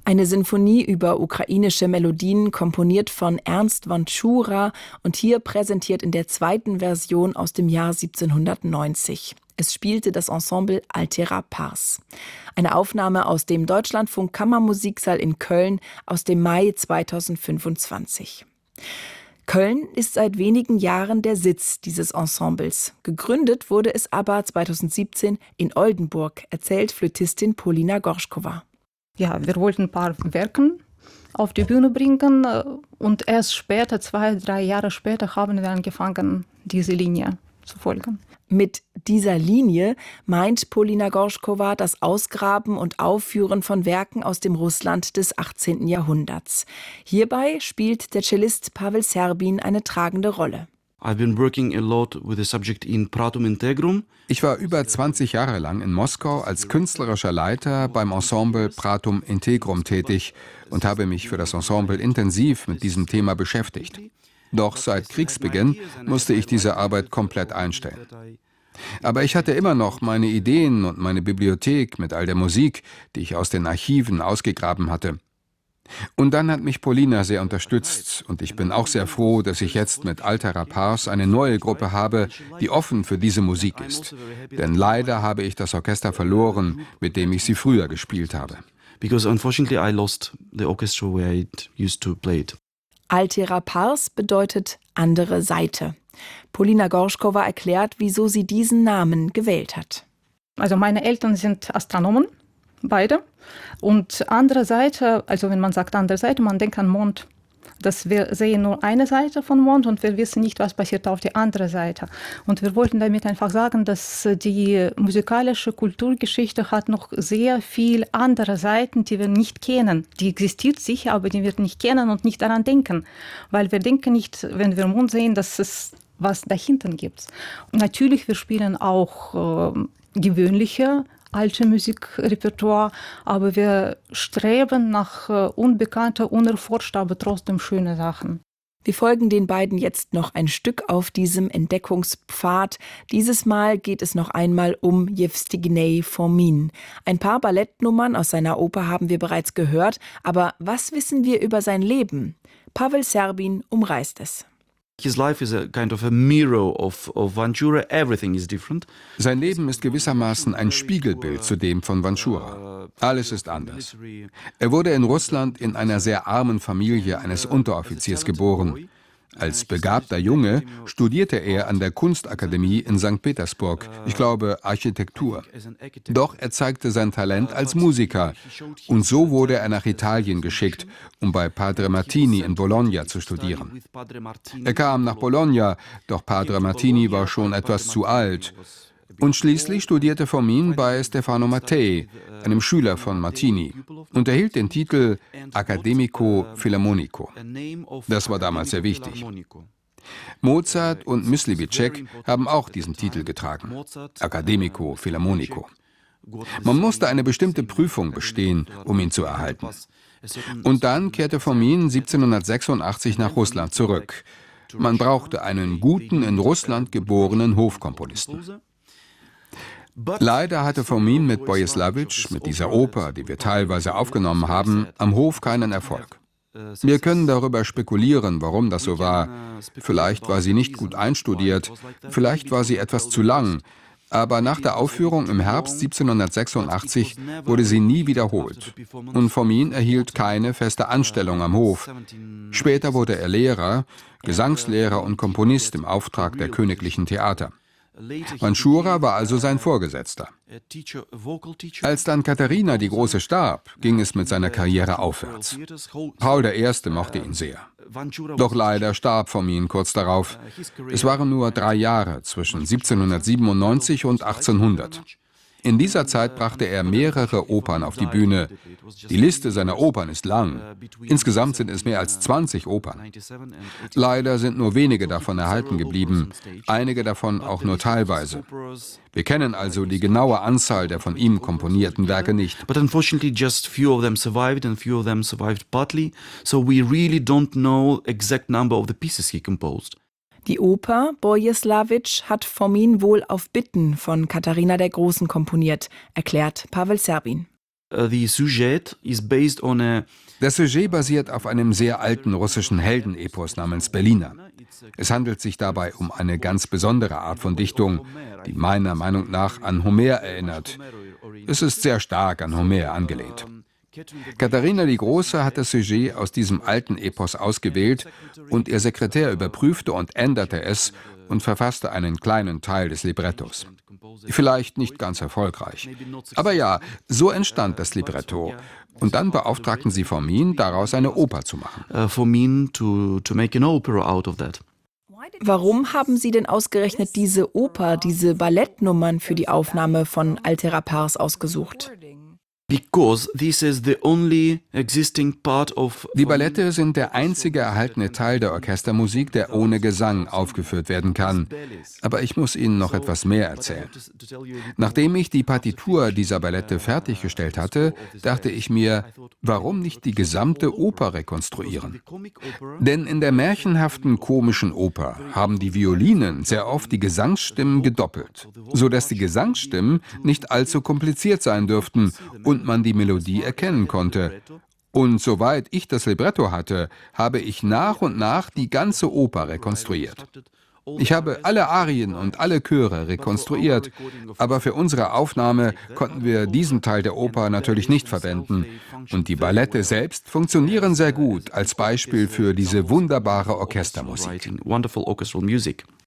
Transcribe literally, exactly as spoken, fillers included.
Eine Sinfonie über ukrainische Melodien, komponiert von Ernst Vanczura und hier präsentiert in der zweiten Version aus dem Jahr siebzehnhundertneunzig. Es spielte das Ensemble Altera Pars. Eine Aufnahme aus dem Deutschlandfunk Kammermusiksaal in Köln aus dem Mai zweitausendfünfundzwanzig. Köln ist seit wenigen Jahren der Sitz dieses Ensembles. Gegründet wurde es aber zweitausendsiebzehn in Oldenburg, erzählt Flötistin Polina Gorschkova. Ja, wir wollten ein paar Werke auf die Bühne bringen und erst später, zwei, drei Jahre später, haben wir angefangen, diese Linie zu folgen. Mit dieser Linie meint Polina Gorschkova das Ausgraben und Aufführen von Werken aus dem Russland des achtzehnten Jahrhunderts. Hierbei spielt der Cellist Pavel Serbin eine tragende Rolle. Ich war über zwanzig Jahre lang in Moskau als künstlerischer Leiter beim Ensemble Pratum Integrum tätig und habe mich für das Ensemble intensiv mit diesem Thema beschäftigt. Doch seit Kriegsbeginn musste ich diese Arbeit komplett einstellen. Aber ich hatte immer noch meine Ideen und meine Bibliothek mit all der Musik, die ich aus den Archiven ausgegraben hatte. Und dann hat mich Polina sehr unterstützt und ich bin auch sehr froh, dass ich jetzt mit Altera Pars eine neue Gruppe habe, die offen für diese Musik ist. Denn leider habe ich das Orchester verloren, mit dem ich sie früher gespielt habe. Because unfortunately I lost the orchestra where I used to play it. Altera Pars bedeutet andere Seite. Polina Gorschkova erklärt, wieso sie diesen Namen gewählt hat. Also meine Eltern sind Astronomen, beide. Und andere Seite, also wenn man sagt andere Seite, man denkt an Mond. Dass wir sehen nur eine Seite von Mond und wir wissen nicht, was passiert auf der anderen Seite. Und wir wollten damit einfach sagen, dass die musikalische Kulturgeschichte hat noch sehr viel andere Seiten, die wir nicht kennen. Die existiert sicher, aber die wir nicht kennen und nicht daran denken. Weil wir denken nicht, wenn wir Mond sehen, dass es was dahinter gibt. Und natürlich, wir spielen auch äh, gewöhnliche alte Musikrepertoire, aber wir streben nach äh, unbekannter, unerforschter, aber trotzdem schöne Sachen. Wir folgen den beiden jetzt noch ein Stück auf diesem Entdeckungspfad. Dieses Mal geht es noch einmal um Jewstignij Fomin. Ein paar Ballettnummern aus seiner Oper haben wir bereits gehört, aber was wissen wir über sein Leben? Pavel Serbin umreißt es. His life is a kind of a mirror of, of Vanczura. Everything is different. Sein Leben ist gewissermaßen ein Spiegelbild zu dem von Vanczura. Alles ist anders. Er wurde in Russland in einer sehr armen Familie eines Unteroffiziers geboren. Als begabter Junge studierte er an der Kunstakademie in Sankt Petersburg, ich glaube Architektur. Doch er zeigte sein Talent als Musiker und so wurde er nach Italien geschickt, um bei Padre Martini in Bologna zu studieren. Er kam nach Bologna, doch Padre Martini war schon etwas zu alt. Und schließlich studierte Fomin bei Stefano Mattei, einem Schüler von Martini, und erhielt den Titel Accademico Filarmonico. Das war damals sehr wichtig. Mozart und Myslivicek haben auch diesen Titel getragen, Accademico Filarmonico. Man musste eine bestimmte Prüfung bestehen, um ihn zu erhalten. Und dann kehrte Fomin siebzehnhundertsechsundachtzig nach Russland zurück. Man brauchte einen guten, in Russland geborenen Hofkomponisten. Leider hatte Fomin mit Bojislawitsch, mit dieser Oper, die wir teilweise aufgenommen haben, am Hof keinen Erfolg. Wir können darüber spekulieren, warum das so war. Vielleicht war sie nicht gut einstudiert, vielleicht war sie etwas zu lang. Aber nach der Aufführung im Herbst siebzehnhundertsechsundachtzig wurde sie nie wiederholt. Und Fomin erhielt keine feste Anstellung am Hof. Später wurde er Lehrer, Gesangslehrer und Komponist im Auftrag der Königlichen Theater. Vanczura war also sein Vorgesetzter. Als dann Katharina die Große starb, ging es mit seiner Karriere aufwärts. Paul der Erste mochte ihn sehr. Doch leider starb Fomin kurz darauf. Es waren nur drei Jahre zwischen siebzehnhundertsiebenundneunzig und achtzehnhundert. In dieser Zeit brachte er mehrere Opern auf die Bühne. Die Liste seiner Opern ist lang. Insgesamt sind es mehr als zwanzig Opern. Leider sind nur wenige davon erhalten geblieben, einige davon auch nur teilweise. Wir kennen also die genaue Anzahl der von ihm komponierten Werke nicht. But unfortunately just few of them survived and few of them survived partly, so we really don't know exact number of the pieces he composed. Die Oper Bojislawitsch hat Fomin wohl auf Bitten von Katharina der Großen komponiert, erklärt Pavel Serbin. The sujet is based on a Das Sujet basiert auf einem sehr alten russischen Heldenepos namens Berliner. Es handelt sich dabei um eine ganz besondere Art von Dichtung, die meiner Meinung nach an Homer erinnert. Es ist sehr stark an Homer angelehnt. Katharina die Große hat das Sujet aus diesem alten Epos ausgewählt und ihr Sekretär überprüfte und änderte es und verfasste einen kleinen Teil des Librettos. Vielleicht nicht ganz erfolgreich. Aber ja, so entstand das Libretto. Und dann beauftragten sie Fomin, daraus eine Oper zu machen. uh, Fomin to, to make an opera out of that. Warum haben Sie denn ausgerechnet diese Oper, diese Ballettnummern für die Aufnahme von Altera Pars ausgesucht? Because this is the only existing part of Die Ballette sind der einzige erhaltene Teil der Orchestermusik, der ohne Gesang aufgeführt werden kann. Aber ich muss Ihnen noch etwas mehr erzählen. Nachdem ich die Partitur dieser Ballette fertiggestellt hatte, dachte ich mir, warum nicht die gesamte Oper rekonstruieren? Denn in der märchenhaften komischen Oper haben die Violinen sehr oft die Gesangsstimmen gedoppelt, sodass die Gesangsstimmen nicht allzu kompliziert sein dürften und man die Melodie erkennen konnte. Und soweit ich das Libretto hatte, habe ich nach und nach die ganze Oper rekonstruiert. Ich habe alle Arien und alle Chöre rekonstruiert, aber für unsere Aufnahme konnten wir diesen Teil der Oper natürlich nicht verwenden. Und die Ballette selbst funktionieren sehr gut als Beispiel für diese wunderbare Orchestermusik. Wonderful orchestral music.